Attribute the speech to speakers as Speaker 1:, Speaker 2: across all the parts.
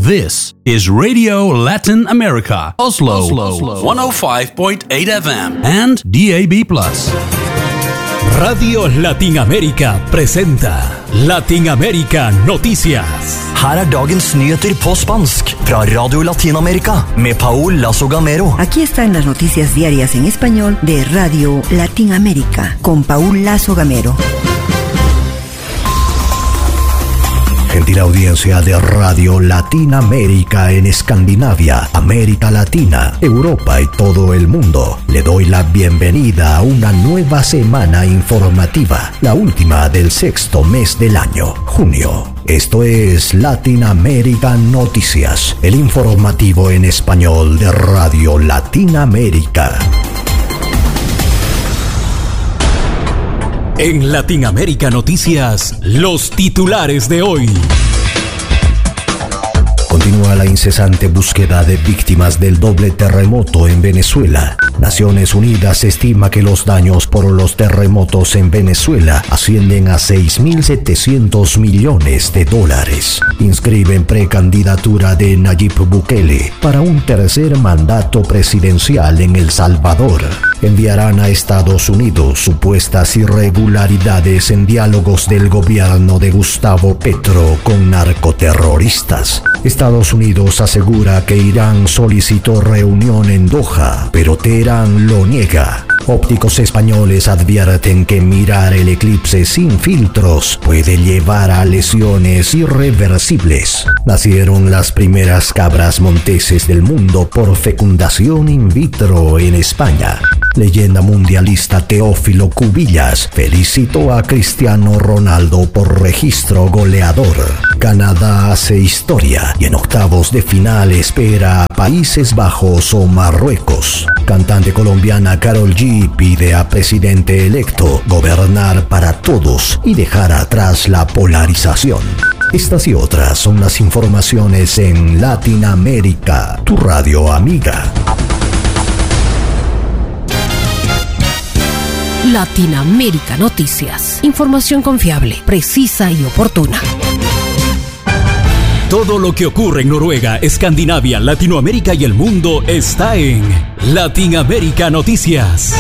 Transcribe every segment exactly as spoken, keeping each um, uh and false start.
Speaker 1: This is Radio Latin America, Oslo, Oslo, one oh five point eight F M and D A B plus.
Speaker 2: Radio Latin America presenta Latin America Noticias.
Speaker 3: Her er dagens nyheter på spansk fra Radio Latinamerika med Paul Lazo Gamero.
Speaker 4: Aquí están las noticias diarias en español de Radio Latinoamérica con Paul Lazo Gamero.
Speaker 5: Gentil audiencia de Radio Latinoamérica en Escandinavia, América Latina, Europa y todo el mundo. Le doy la bienvenida a una nueva semana informativa, la última del sexto mes del año, junio. Esto es Latinoamérica Noticias, el informativo en español de Radio Latinoamérica.
Speaker 2: En Latinoamérica Noticias, los titulares de hoy.
Speaker 5: Continúa la incesante búsqueda de víctimas del doble terremoto en Venezuela. Naciones Unidas estima que los daños por los terremotos en Venezuela ascienden a seis mil setecientos millones de dólares. Inscriben precandidatura de Nayib Bukele para un tercer mandato presidencial en El Salvador. Enviarán a Estados Unidos supuestas irregularidades en diálogos del gobierno de Gustavo Petro con narcoterroristas. Estados Unidos asegura que Irán solicitó reunión en Doha, pero Teherán lo niega. Ópticos españoles advierten que mirar el eclipse sin filtros puede llevar a lesiones irreversibles. Nacieron las primeras cabras monteses del mundo por fecundación in vitro en España. Leyenda mundialista Teófilo Cubillas felicitó a Cristiano Ronaldo por registro goleador. Canadá hace historia y en octavos de final espera a Países Bajos o Marruecos. Cantante colombiana Karol G pide a presidente electo gobernar para todos y dejar atrás la polarización. Estas y otras son las informaciones en Latinoamérica, tu radio amiga.
Speaker 6: Latinoamérica Noticias. Información confiable, precisa y oportuna.
Speaker 2: Todo lo que ocurre en Noruega, Escandinavia, Latinoamérica y el mundo está en Latinoamérica Noticias.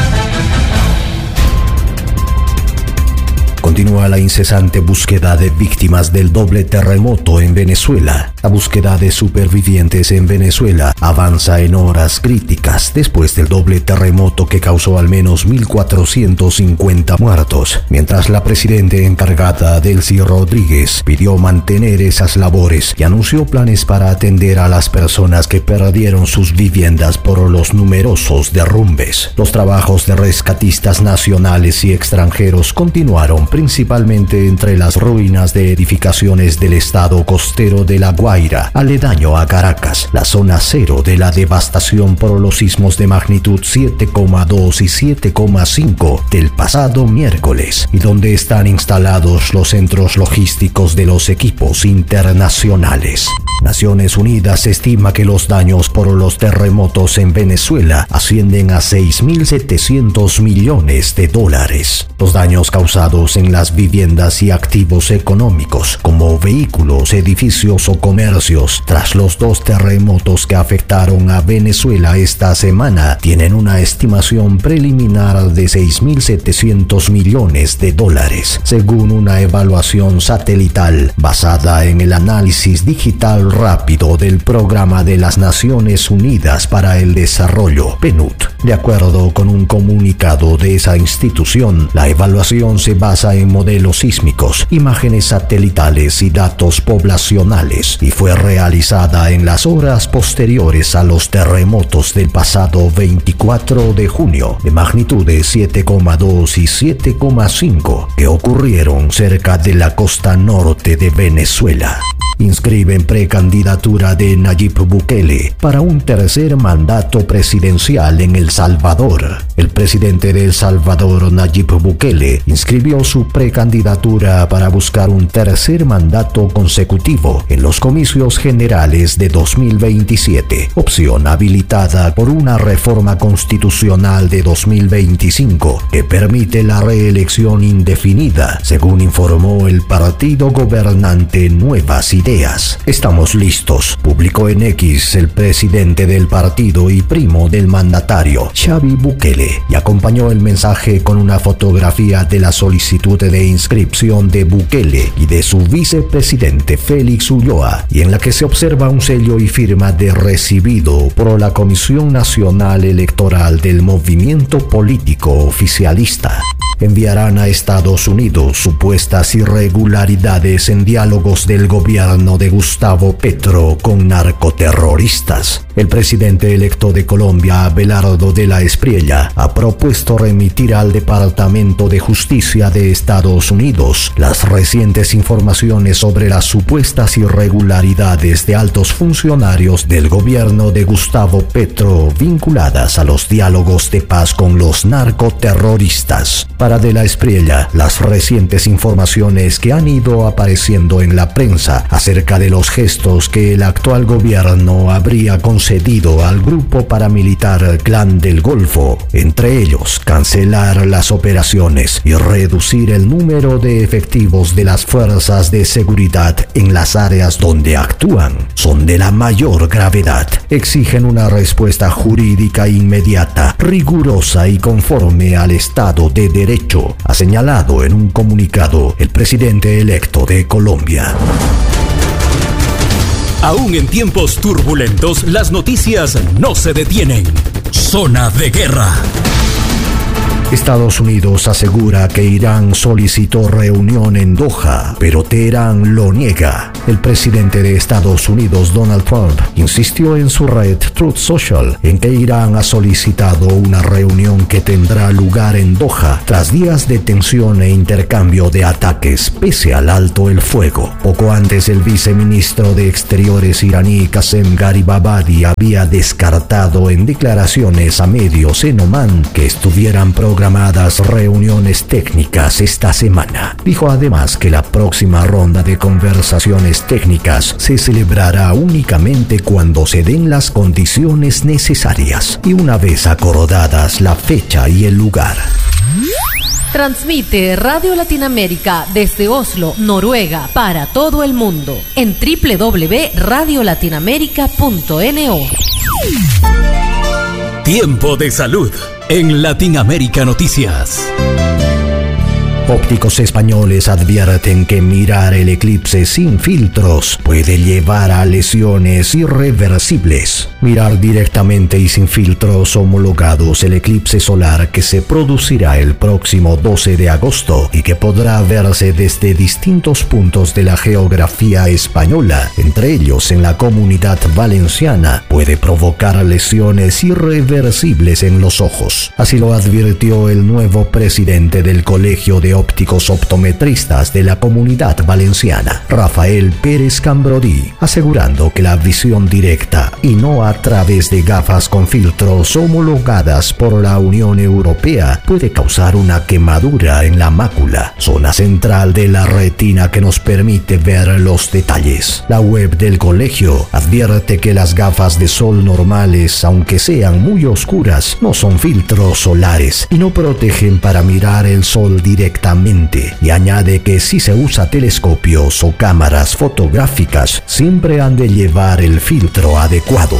Speaker 5: Continúa la incesante búsqueda de víctimas del doble terremoto en Venezuela. La búsqueda de supervivientes en Venezuela avanza en horas críticas después del doble terremoto que causó al menos mil cuatrocientos cincuenta muertos, mientras la presidenta encargada Delcy Rodríguez pidió mantener esas labores y anunció planes para atender a las personas que perdieron sus viviendas por los numerosos derrumbes. Los trabajos de rescatistas nacionales y extranjeros continuaron principalmente entre las ruinas de edificaciones del estado costero de La Guaira, aledaño a Caracas, la zona cero de la devastación por los sismos de magnitud siete coma dos y siete coma cinco del pasado miércoles, y donde están instalados los centros logísticos de los equipos internacionales. Naciones Unidas estima que los daños por los terremotos en Venezuela ascienden a seis mil setecientos millones de dólares. Los daños causados en las viviendas y activos económicos, como vehículos, edificios o comercios, tras los dos terremotos que afectaron a Venezuela esta semana, tienen una estimación preliminar de seis mil setecientos millones de dólares, según una evaluación satelital basada en el análisis digital rápido del Programa de las Naciones Unidas para el Desarrollo, P N U D. De acuerdo con un comunicado de esa institución, la evaluación se basa en modelos sísmicos, imágenes satelitales y datos poblacionales, y fue realizada en las horas posteriores a los terremotos del pasado veinticuatro de junio, de magnitudes siete coma dos y siete coma cinco, que ocurrieron cerca de la costa norte de Venezuela. Inscriben precandidatura de Nayib Bukele para un tercer mandato presidencial en El Salvador. El presidente de El Salvador, Nayib Bukele, inscribió su precandidatura para buscar un tercer mandato consecutivo en los comicios generales de dos mil veintisiete, opción habilitada por una reforma constitucional de dos mil veinticinco que permite la reelección indefinida definida, según informó el partido gobernante Nuevas Ideas. Estamos listos, publicó en X el presidente del partido y primo del mandatario, Xavi Bukele, y acompañó el mensaje con una fotografía de la solicitud de inscripción de Bukele y de su vicepresidente Félix Ulloa, y en la que se observa un sello y firma de recibido por la Comisión Nacional Electoral del movimiento político oficialista. Enviarán a Estados Unidos supuestas irregularidades en diálogos del gobierno de Gustavo Petro con narcoterroristas. El presidente electo de Colombia, Abelardo de la Espriella, ha propuesto remitir al Departamento de Justicia de Estados Unidos las recientes informaciones sobre las supuestas irregularidades de altos funcionarios del gobierno de Gustavo Petro vinculadas a los diálogos de paz con los narcoterroristas. Para de la Espriella, las recientes informaciones que han ido apareciendo en la prensa acerca de los gestos que el actual gobierno habría concedido al grupo paramilitar Clan del Golfo, entre ellos cancelar las operaciones y reducir el número de efectivos de las fuerzas de seguridad en las áreas donde actúan, son de la mayor gravedad. Exigen una respuesta jurídica inmediata, rigurosa y conforme al Estado de Derecho, ha señalado en un comunicado el presidente electo de Colombia.
Speaker 2: Aún en tiempos turbulentos, las noticias no se detienen. Zona de guerra.
Speaker 5: Estados Unidos asegura que Irán solicitó reunión en Doha, pero Teherán lo niega. El presidente de Estados Unidos, Donald Trump, insistió en su red Truth Social en que Irán ha solicitado una reunión que tendrá lugar en Doha tras días de tensión e intercambio de ataques pese al alto el fuego. Poco antes, el viceministro de Exteriores iraní, Qasem Garibabadi, había descartado en declaraciones a medios en Omán que estuvieran programadas programadas reuniones técnicas esta semana. Dijo además que la próxima ronda de conversaciones técnicas se celebrará únicamente cuando se den las condiciones necesarias y una vez acordadas la fecha y el lugar.
Speaker 6: Transmite Radio Latinoamérica desde Oslo, Noruega, para todo el mundo en doble u doble u doble u punto radio latinoamérica punto no.
Speaker 2: Tiempo de salud en Latinoamérica Noticias.
Speaker 5: Ópticos españoles advierten que mirar el eclipse sin filtros puede llevar a lesiones irreversibles. Mirar directamente y sin filtros homologados el eclipse solar que se producirá el próximo doce de agosto y que podrá verse desde distintos puntos de la geografía española, entre ellos en la Comunidad Valenciana, puede provocar lesiones irreversibles en los ojos. Así lo advirtió el nuevo presidente del Colegio de Ópticos Optometristas de la Comunidad Valenciana, Rafael Pérez Cambrodí, asegurando que la visión directa y no a través de gafas con filtros homologadas por la Unión Europea puede causar una quemadura en la mácula, zona central de la retina que nos permite ver los detalles. La web del colegio advierte que las gafas de sol normales, aunque sean muy oscuras, no son filtros solares y no protegen para mirar el sol directamente, y añade que si se usa telescopios o cámaras fotográficas, siempre han de llevar el filtro adecuado.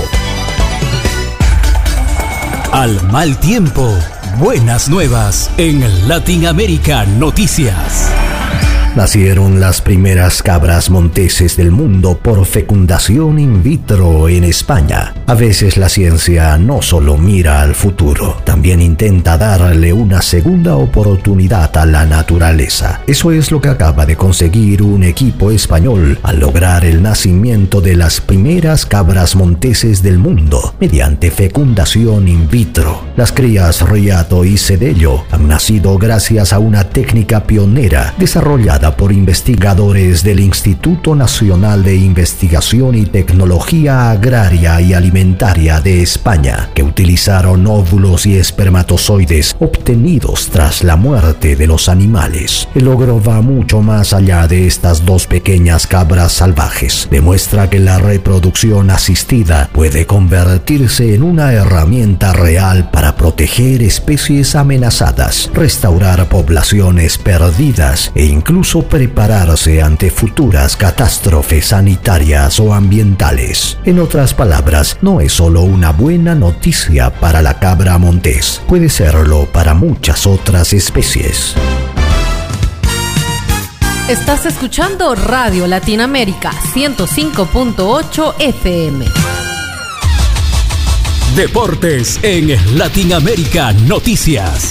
Speaker 2: Al mal tiempo, buenas nuevas en Latinoamérica Noticias.
Speaker 5: Nacieron las primeras cabras monteses del mundo por fecundación in vitro en España. A veces la ciencia no solo mira al futuro, también intenta darle una segunda oportunidad a la naturaleza. Eso es lo que acaba de conseguir un equipo español al lograr el nacimiento de las primeras cabras monteses del mundo mediante fecundación in vitro. Las crías Riato y Cedello han nacido gracias a una técnica pionera desarrollada realizada por investigadores del Instituto Nacional de Investigación y Tecnología Agraria y Alimentaria de España, que utilizaron óvulos y espermatozoides obtenidos tras la muerte de los animales. El logro va mucho más allá de estas dos pequeñas cabras salvajes. Demuestra que la reproducción asistida puede convertirse en una herramienta real para proteger especies amenazadas, restaurar poblaciones perdidas e incluso prepararse ante futuras catástrofes sanitarias o ambientales. En otras palabras, no es solo una buena noticia para la cabra montés, puede serlo para muchas otras especies.
Speaker 6: Estás escuchando Radio Latinoamérica ciento cinco punto ocho F M.
Speaker 2: Deportes en Latinoamérica Noticias.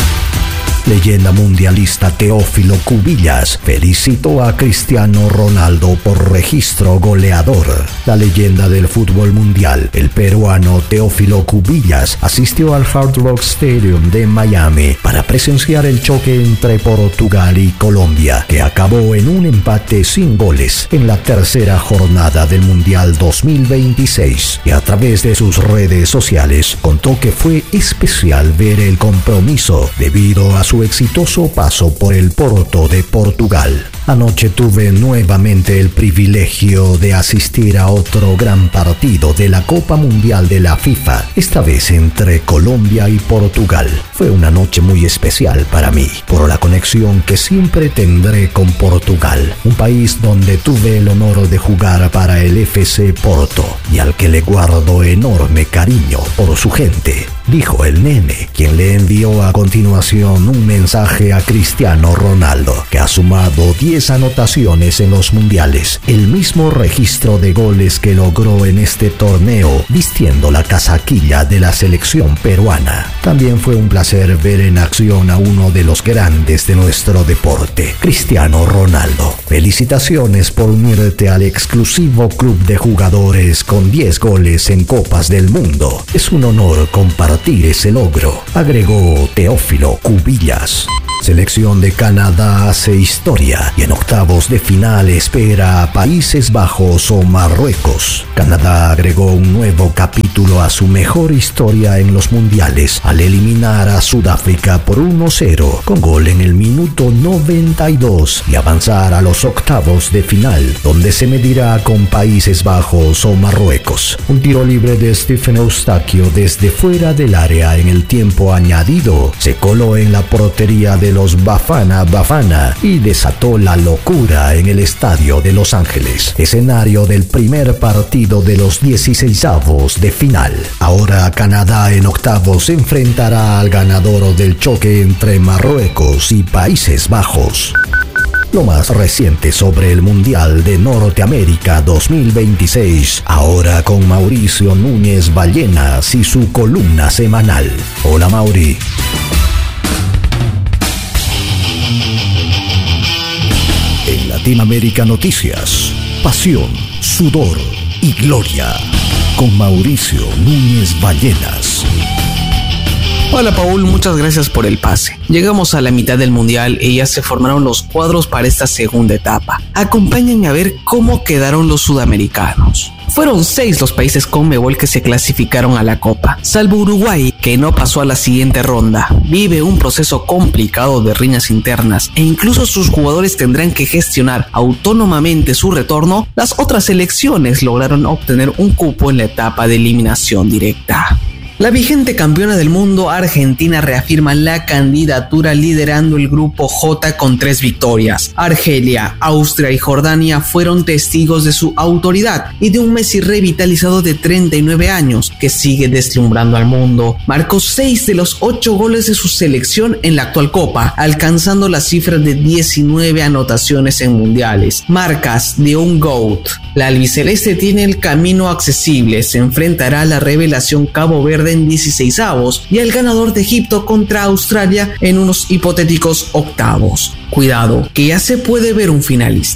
Speaker 5: Leyenda mundialista Teófilo Cubillas felicitó a Cristiano Ronaldo por registro goleador. La leyenda del fútbol mundial, el peruano Teófilo Cubillas, asistió al Hard Rock Stadium de Miami para presenciar el choque entre Portugal y Colombia, que acabó en un empate sin goles en la tercera jornada del Mundial dos mil veintiséis, y a través de sus redes sociales contó que fue especial ver el compromiso debido a su su exitoso paso por el Porto de Portugal. Anoche tuve nuevamente el privilegio de asistir a otro gran partido de la Copa Mundial de la FIFA, esta vez entre Colombia y Portugal. Fue una noche muy especial para mí, por la conexión que siempre tendré con Portugal, un país donde tuve el honor de jugar para el F C Porto y al que le guardo enorme cariño por su gente, dijo el nene, quien le envió a continuación un mensaje a Cristiano Ronaldo, que ha sumado diez anotaciones en los mundiales, el mismo registro de goles que logró en este torneo vistiendo la casaquilla de la selección peruana. También fue un placer ver en acción a uno de los grandes de nuestro deporte, Cristiano Ronaldo. Felicitaciones por unirte al exclusivo club de jugadores con diez goles en Copas del Mundo. Es un honor compartir ese logro, agregó Teófilo Cubillas. Selección de Canadá hace historia y en octavos de final espera a Países Bajos o Marruecos. Canadá agregó un nuevo capítulo a su mejor historia en los mundiales al eliminar a Sudáfrica por uno cero con gol en el minuto noventa y dos y avanzar a los octavos de final, donde se medirá con Países Bajos o Marruecos. Un tiro libre de Stephen Eustaquio desde fuera del área en el tiempo añadido se coló en la portería de los Bafana Bafana y desató la locura en el estadio de Los Ángeles, escenario del primer partido de los dieciseisavos de final. Ahora Canadá en octavos enfrentará al ganador del choque entre Marruecos y Países Bajos. Lo más reciente sobre el Mundial de Norteamérica dos mil veintiséis, ahora con Mauricio Núñez Ballenas y su columna semanal. Hola Mauri. En Latinoamérica Noticias, pasión, sudor y gloria, con Mauricio Núñez Ballenas.
Speaker 7: Hola Paul, muchas gracias por el pase. Llegamos a la mitad del mundial y ya se formaron los cuadros para esta segunda etapa. Acompáñenme a ver cómo quedaron los sudamericanos. Fueron seis los países Conmebol que se clasificaron a la Copa, salvo Uruguay, que no pasó a la siguiente ronda. Vive un proceso complicado de riñas internas e incluso sus jugadores tendrán que gestionar autónomamente su retorno. Las otras selecciones lograron obtener un cupo en la etapa de eliminación directa. La vigente campeona del mundo, Argentina, reafirma la candidatura liderando el grupo J con tres victorias. Argelia, Austria y Jordania fueron testigos de su autoridad y de un Messi revitalizado de treinta y nueve años que sigue deslumbrando al mundo. Marcó seis de los ocho goles de su selección en la actual Copa, alcanzando la cifra de diecinueve anotaciones en mundiales, marcas de un GOAT. La albiceleste tiene el camino accesible, se enfrentará a la revelación Cabo Verde en dieciseisavos y al ganador de Egipto contra Australia en unos hipotéticos octavos. Cuidado, que ya se puede ver un finalista.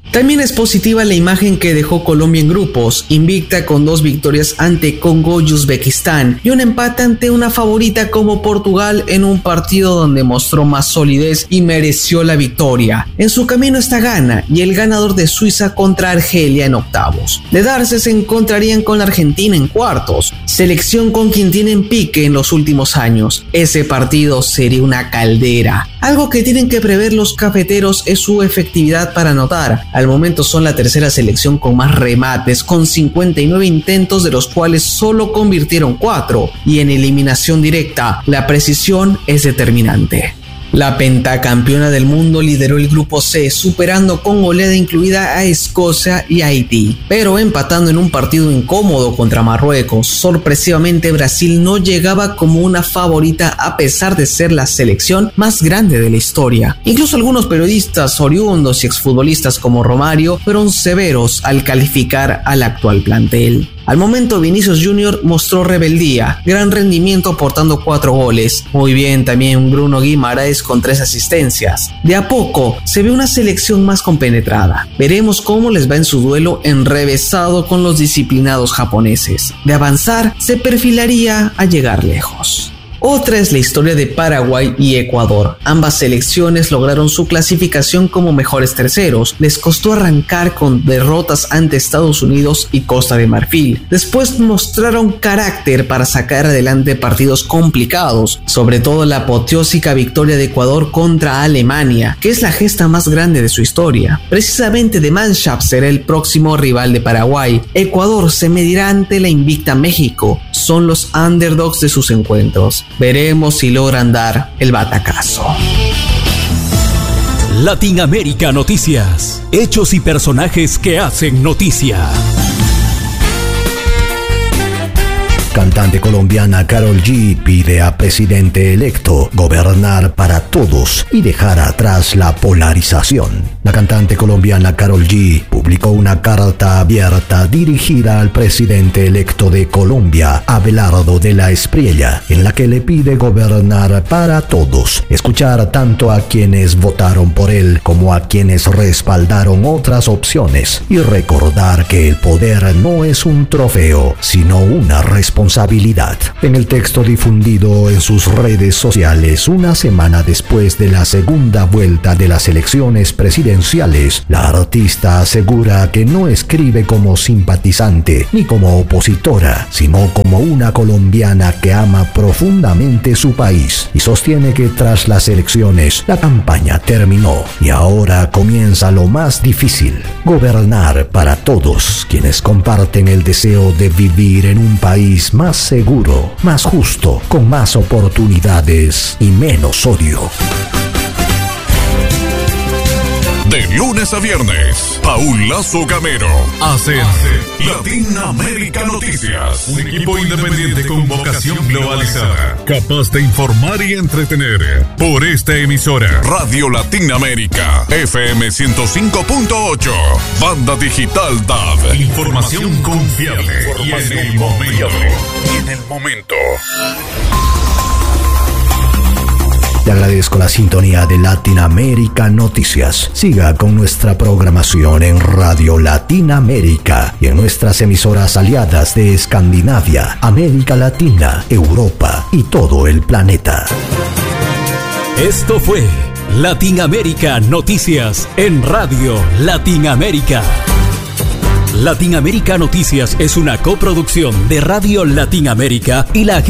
Speaker 7: También es positiva la imagen que dejó Colombia en grupos, invicta con dos victorias ante Congo y Uzbekistán y un empate ante una favorita como Portugal en un partido donde mostró más solidez y mereció la victoria. En su camino está Ghana y el ganador de Suiza contra Argelia en octavos. De darse, se encontrarían con la Argentina en cuartos, selección con quien tienen pique en los últimos años. Ese partido sería una caldera. Algo que tienen que prever los cafeteros es su efectividad para anotar. Al momento son la tercera selección con más remates, con cincuenta y nueve intentos, de los cuales solo convirtieron cuatro, y en eliminación directa la precisión es determinante. La pentacampeona del mundo lideró el grupo C, superando con goleada incluida a Escocia y Haití, pero empatando en un partido incómodo contra Marruecos. Sorpresivamente, Brasil no llegaba como una favorita a pesar de ser la selección más grande de la historia. Incluso algunos periodistas oriundos y exfutbolistas como Romario fueron severos al calificar al actual plantel. Al momento, Vinicius Junior mostró rebeldía, gran rendimiento aportando cuatro goles. Muy bien también Bruno Guimaraes con tres asistencias. De a poco se ve una selección más compenetrada. Veremos cómo les va en su duelo enrevesado con los disciplinados japoneses. De avanzar, se perfilaría a llegar lejos. Otra es la historia de Paraguay y Ecuador. Ambas selecciones lograron su clasificación como mejores terceros. Les costó arrancar con derrotas ante Estados Unidos y Costa de Marfil. Después mostraron carácter para sacar adelante partidos complicados, sobre todo la apoteósica victoria de Ecuador contra Alemania, que es la gesta más grande de su historia. Precisamente The Mannschaft será el próximo rival de Paraguay. Ecuador se medirá ante la invicta México. Son los underdogs de sus encuentros. Veremos si logran dar el batacazo.
Speaker 2: Latinoamérica Noticias. Hechos y personajes que hacen noticia.
Speaker 5: Cantante colombiana Karol G pide a presidente electo gobernar para todos y dejar atrás la polarización. La cantante colombiana Karol G publicó una carta abierta dirigida al presidente electo de Colombia, Abelardo de la Espriella, en la que le pide gobernar para todos, escuchar tanto a quienes votaron por él como a quienes respaldaron otras opciones y recordar que el poder no es un trofeo, sino una responsabilidad. En el texto difundido en sus redes sociales una semana después de la segunda vuelta de las elecciones presidenciales, la artista asegura que no escribe como simpatizante ni como opositora, sino como una colombiana que ama profundamente su país, y sostiene que tras las elecciones la campaña terminó y ahora comienza lo más difícil: gobernar para todos quienes comparten el deseo de vivir en un país más seguro, más justo, con más oportunidades y menos odio.
Speaker 8: De lunes a viernes, Paul Lazo Gamero hace Latinoamérica Noticias. Un equipo independiente con vocación globalizada, capaz de informar y entretener. Por esta emisora, Radio Latinoamérica, F M ciento cinco punto ocho, Banda Digital D A B. Información confiable y en el momento. Y en el momento.
Speaker 5: Le agradezco la sintonía de Latinoamérica Noticias. Siga con nuestra programación en Radio Latinoamérica y en nuestras emisoras aliadas de Escandinavia, América Latina, Europa y todo el planeta.
Speaker 2: Esto fue Latinoamérica Noticias en Radio Latinoamérica. Latinoamérica Noticias es una coproducción de Radio Latinoamérica y la